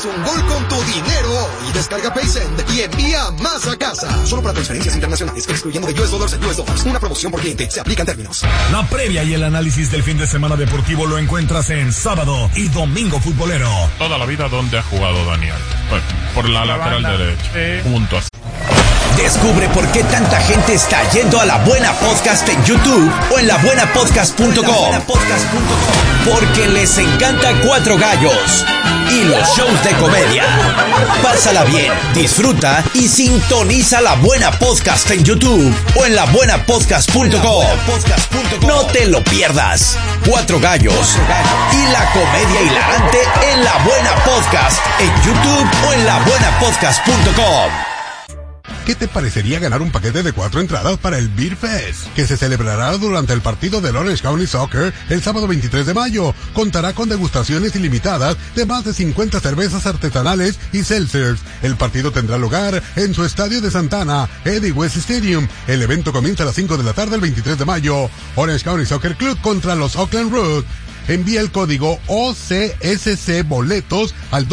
Un gol con tu dinero y descarga PaySend y envía más a casa. Solo para transferencias internacionales, excluyendo de US Dollars en US Dollars. Una promoción por cliente. Se aplican términos. La previa y el análisis del fin de semana deportivo lo encuentras en Sábado y Domingo Futbolero. Toda la vida, ¿dónde ha jugado Daniel? Bueno, por la lateral derecha. Juntos. Descubre por qué tanta gente está yendo a La Buena Podcast en YouTube o en labuenapodcast.com. Porque les encanta Cuatro Gallos y los shows de comedia. Pásala bien, disfruta y sintoniza La Buena Podcast en YouTube o en labuenapodcast.com. No te lo pierdas. Cuatro Gallos y la comedia hilarante en La Buena Podcast en YouTube o en labuenapodcast.com. ¿Qué te parecería ganar un paquete de 4 entradas para el Beer Fest, que se celebrará durante el partido del Orange County Soccer el sábado 23 de mayo? Contará con degustaciones ilimitadas de más de 50 cervezas artesanales y seltzers. El partido tendrá lugar en su estadio de Santana, Eddie West Stadium. El evento comienza a las 5 de la tarde el 23 de mayo. Orange County Soccer Club contra los Oakland Roots. Envía el código OCSC Boletos al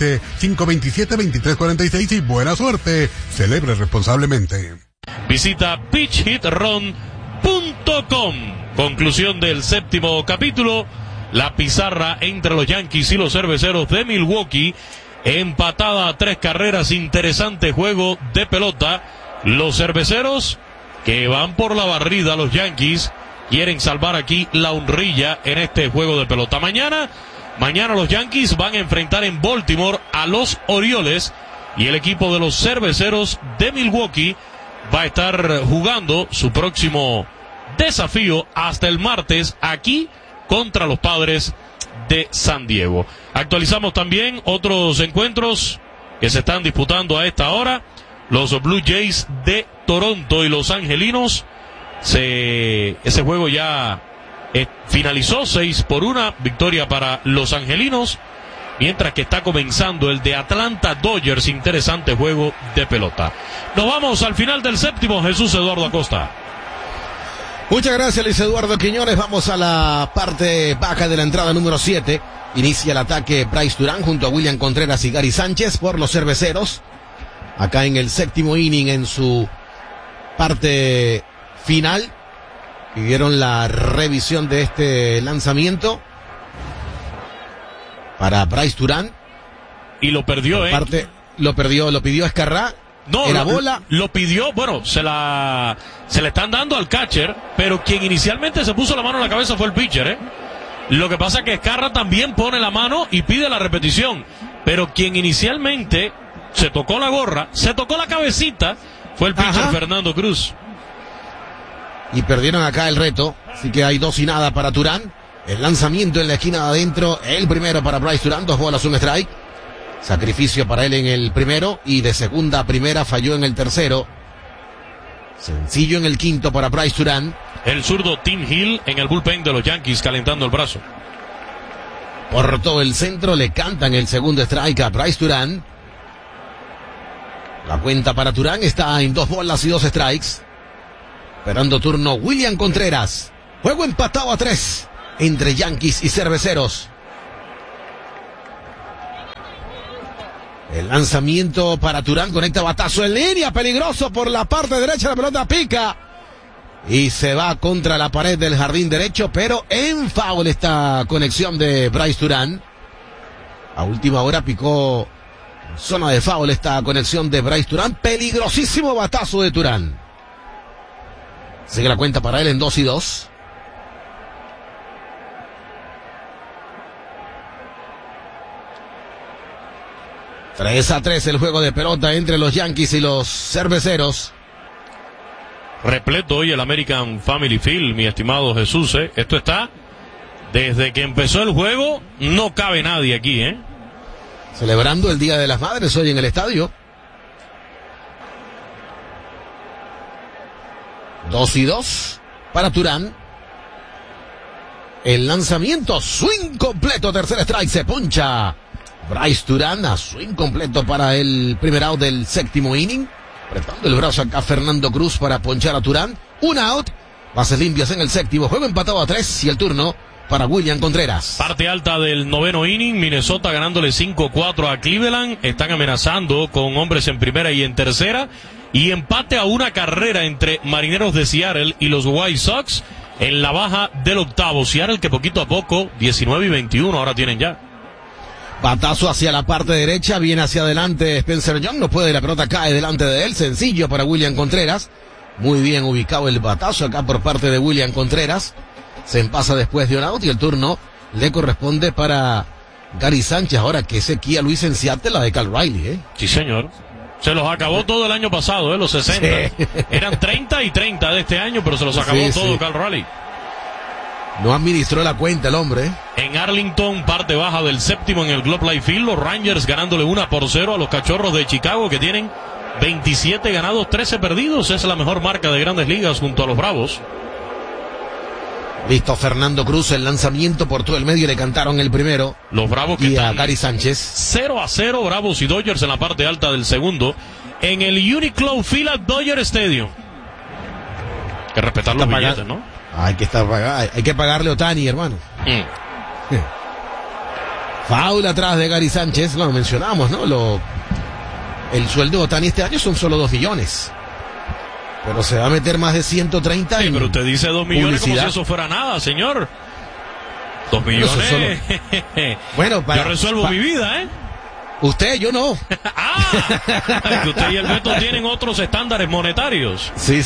213-527-2346 y buena suerte. Celebre responsablemente. Visita pitchhitrun.com. Conclusión del séptimo capítulo. La pizarra entre los Yankees y los Cerveceros de Milwaukee. Empatada a 3 carreras. Interesante juego de pelota. Los Cerveceros que van por la barrida. Los Yankees quieren salvar aquí la honrilla en este juego de pelota. Mañana los Yankees van a enfrentar en Baltimore a los Orioles y el equipo de los Cerveceros de Milwaukee va a estar jugando su próximo desafío hasta el martes aquí contra los Padres de San Diego. Actualizamos también otros encuentros que se están disputando a esta hora. Los Blue Jays de Toronto y los Angelinos. Ese juego ya finalizó 6-1, victoria para los Angelinos, mientras que está comenzando el de Atlanta Dodgers. Interesante juego de pelota. Nos vamos al final del séptimo. Jesús Eduardo Acosta. Muchas gracias, Luis Eduardo Quiñones. Vamos a la parte baja de la entrada número 7. Inicia el ataque Bryce Durán junto a William Contreras y Gary Sánchez por los Cerveceros. Acá en el séptimo inning, en su parte final, pidieron la revisión de este lanzamiento para Bryce Durán y lo perdió, lo pidió Escarrá. No, era bola. Lo pidió, bueno, se le están dando al catcher, pero quien inicialmente se puso la mano en la cabeza fue el pitcher, Lo que pasa es que Escarra también pone la mano y pide la repetición, pero quien inicialmente se tocó la gorra, se tocó la cabecita, fue el pitcher Fernando Cruz. Y perdieron acá el reto, así que hay 2-0 para Durán. El lanzamiento en la esquina de adentro, el primero para Bryce Durán, 2 bolas, 1 strike. Sacrificio para él en el primero y de segunda a primera falló en el tercero. Sencillo en el quinto para Bryce Durán. El zurdo Tim Hill en el bullpen de los Yankees calentando el brazo. Por todo el centro le cantan el segundo strike a Bryce Durán. La cuenta para Durán está en 2 bolas y 2 strikes. Esperando turno William Contreras. Juego empatado a 3 entre Yankees y Cerveceros. El lanzamiento para Durán, conecta batazo en línea, peligroso por la parte derecha, la pelota pica y se va contra la pared del jardín derecho, pero en foul esta conexión de Bryce Durán. A última hora picó zona de foul esta conexión de Bryce Durán, peligrosísimo batazo de Durán. Sigue la cuenta para él en 2-2. ...3-3 el juego de pelota entre los Yankees y los Cerveceros. Repleto hoy el American Family Field, mi estimado Jesús. Esto está, desde que empezó el juego, no cabe nadie aquí, Celebrando el Día de las Madres hoy en el estadio. 2-2 para Durán. El lanzamiento, swing completo, tercer strike, se poncha Bryce Durán, a swing completo para el primer out del séptimo inning. Apretando el brazo acá Fernando Cruz para ponchar a Durán. Un out, bases limpias en el séptimo, juego empatado a 3 y el turno para William Contreras. Parte alta del noveno inning, Minnesota ganándole 5-4 a Cleveland. Están amenazando con hombres en primera y en tercera. Y empate a una carrera entre Marineros de Seattle y los White Sox en la baja del octavo. Seattle que poquito a poco, 19 y 21 ahora tienen ya. Batazo hacia la parte derecha, viene hacia adelante Spencer Young, no puede, la pelota cae delante de él, sencillo para William Contreras. Muy bien ubicado el batazo acá por parte de William Contreras. Se empasa después de un out y el turno le corresponde para Gary Sánchez, ahora que ese Kia Luis en Seattle, la de Cal Riley, Sí, señor. Se los acabó todo el año pasado, los 60. Sí. Eran 30 y 30 de este año, pero se los acabó todo Cal Riley. No administró la cuenta el hombre. En Arlington, parte baja del séptimo en el Globe Life Field, los Rangers ganándole 1-0 a los Cachorros de Chicago, que tienen 27 ganados, 13 perdidos. Es la mejor marca de Grandes Ligas junto a los Bravos. Listo Fernando Cruz, el lanzamiento por todo el medio, le cantaron el primero. Los Bravos que y a Gary Sánchez. 0-0 Bravos y Dodgers en la parte alta del segundo. En el Uniqlo Field at Dodger Stadium. Hay que respetar los billetes, ¿no? Hay que pagarle a Ohtani, hermano. Foul atrás de Gary Sánchez, lo mencionamos, ¿no? El sueldo de Ohtani este año son solo 2 millones. Pero se va a meter más de 130 pero usted dice 2 millones como si eso fuera nada, señor. 2 millones. Bueno, yo resuelvo mi vida, Usted, yo no. Que usted y el Beto tienen otros estándares monetarios. Sí.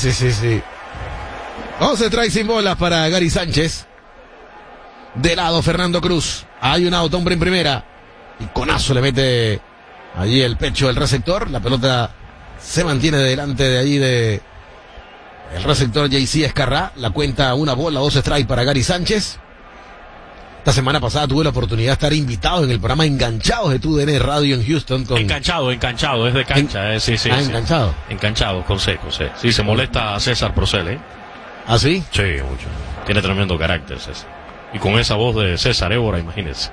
11 strikes sin bolas para Gary Sánchez. De lado Fernando Cruz. Hay un out, hombre en primera. Y conazo le mete allí el pecho del receptor. La pelota se mantiene delante de allí de el receptor JC Escarrá. La cuenta 1 bola, 2 strikes para Gary Sánchez. Esta semana pasada tuve la oportunidad de estar invitado en el programa Enganchados de TUDN Radio en Houston. Enganchado, es de cancha. Sí. Enganchado. Enganchado, con C. Sí, se molesta a César Procel, ¿Ah, sí? Sí, mucho. Tiene tremendo carácter, César. Y con esa voz de César Évora, imagínense.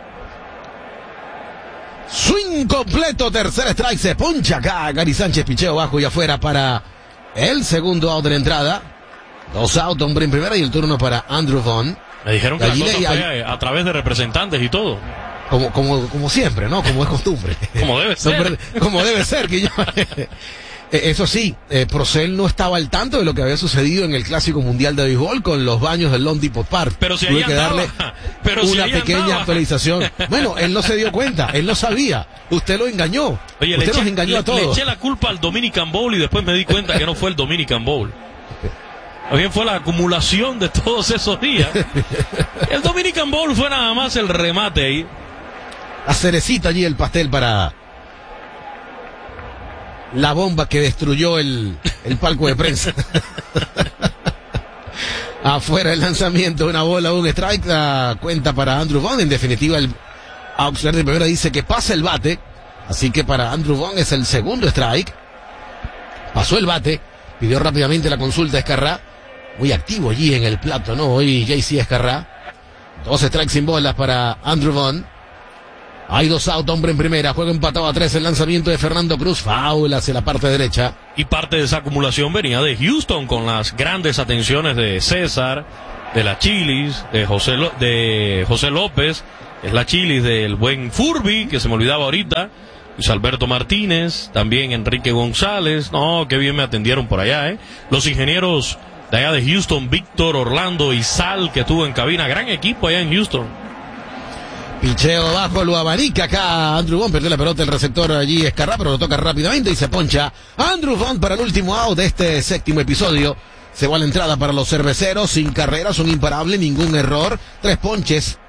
Swing completo, tercer strike, se poncha acá Gary Sánchez, picheo bajo y afuera para el segundo out de la entrada. 2 out, hombre en primera y el turno para Andrew Vaughn. Me dijeron que la cosa fue a través de representantes y todo. Como siempre, ¿no? Como es costumbre. Como debe ser. Como debe ser, que yo... Eso sí, Procel no estaba al tanto de lo que había sucedido en el Clásico Mundial de Béisbol con los baños del Lone Depot Park. Pero si tuve que darle una pequeña actualización. Bueno, él no se dio cuenta, él no sabía. Usted lo engañó. Oye, usted nos engañó a todos. Le eché la culpa al Dominican Bowl y después me di cuenta que no fue el Dominican Bowl. Más bien fue la acumulación de todos esos días. El Dominican Bowl fue nada más el remate ahí. La cerecita allí, el pastel para la bomba que destruyó el palco de prensa. Afuera el lanzamiento, 1 bola, 1 strike, la cuenta para Andrew Vaughn. En definitiva, el auxiliar de primera dice que pasa el bate, así que para Andrew Vaughn es el segundo strike. Pasó el bate, pidió rápidamente la consulta a Escarrá, muy activo allí en el plato, ¿no? Hoy JC Escarrá. 2 strikes sin bolas para Andrew Vaughn. Hay 2 out, hombre en primera, juego empatado a 3, el lanzamiento de Fernando Cruz, foul hacia la parte derecha. Y parte de esa acumulación venía de Houston con las grandes atenciones de César, de la Chilis, de José López, es la Chilis del buen Furby, que se me olvidaba ahorita, Luis Alberto Martínez, también Enrique González, no, qué bien me atendieron por allá, Los ingenieros de allá de Houston, Víctor, Orlando y Sal, que tuvo en cabina, gran equipo allá en Houston. Picheo bajo, lo abanica acá Andrew Vaughn, perdió la pelota el receptor allí Escarrá, pero lo toca rápidamente y se poncha Andrew Vaughn para el último out de este séptimo episodio. Se va a la entrada para los cerveceros, sin carreras, un imparable, ningún error, 3 ponches